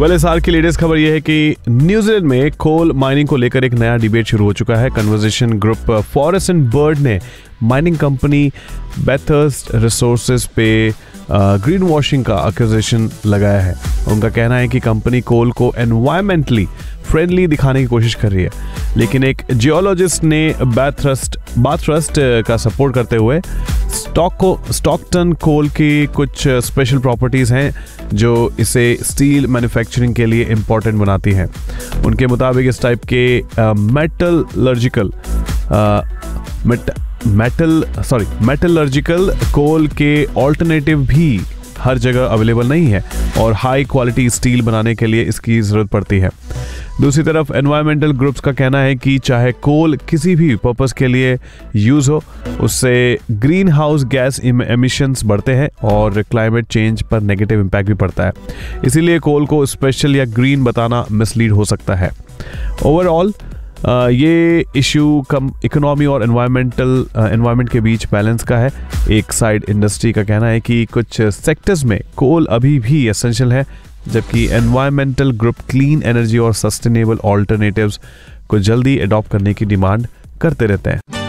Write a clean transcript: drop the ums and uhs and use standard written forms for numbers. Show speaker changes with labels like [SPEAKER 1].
[SPEAKER 1] Well, इस की latest खबर यह है कि न्यूजीलैंड में कोल माइनिंग को लेकर एक नया डिबेट शुरू हो चुका है। Conversation group forest and bird ने माइनिंग कंपनी बैथर्स्ट रिसोर्सेज पे ग्रीन वॉशिंग का एक्यूजेशन लगाया है। उनका कहना है कि कंपनी कोल को एनवायरमेंटली फ्रेंडली दिखाने की कोशिश कर रही है, लेकिन एक जियोलॉजिस्ट ने बाथरस्ट का सपोर्ट करते हुए स्टॉकटन कोल की कुछ स्पेशल प्रॉपर्टीज हैं जो इसे स्टील मैन्युफैक्चरिंग के लिए इम्पोर्टेंट बनाती हैं। उनके मुताबिक इस टाइप के मेटलर्जिकल कोल के ऑल्टरनेटिव भी हर जगह अवेलेबल नहीं है और हाई क्वालिटी स्टील बनाने के लिए इसकी ज़रूरत पड़ती है। दूसरी तरफ एनवायरमेंटल ग्रुप्स का कहना है कि चाहे कोल किसी भी पर्पस के लिए यूज़ हो, उससे ग्रीन हाउस गैस एमिशंस बढ़ते हैं और क्लाइमेट चेंज पर नेगेटिव इम्पैक्ट भी पड़ता है। इसीलिए कोल को स्पेशल या ग्रीन बताना मिसलीड हो सकता है। ओवरऑल ये इशू इकोनॉमी और एनवायरमेंट के बीच बैलेंस का है। एक साइड इंडस्ट्री का कहना है कि कुछ सेक्टर्स में कोल अभी भी एसेंशियल है, जबकि एनवायरमेंटल ग्रुप क्लीन एनर्जी और सस्टेनेबल ऑल्टरनेटिव्स को जल्दी अडॉप्ट करने की डिमांड करते रहते हैं।